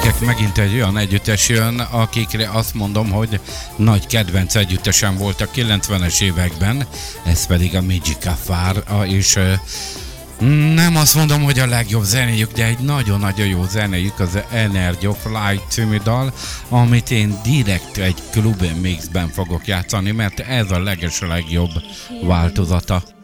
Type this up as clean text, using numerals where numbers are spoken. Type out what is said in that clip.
gyerekek, megint egy olyan együttes jön, akikre azt mondom, hogy nagy kedvenc együttesen volt a 90-es években, ez pedig a Magica Far, és nem azt mondom, hogy a legjobb zenéjük, de egy nagyon-nagyon jó zenéjük, az Energy of Light című dal, amit én direkt egy klub mixben fogok játszani, mert ez a legeslegjobb változata.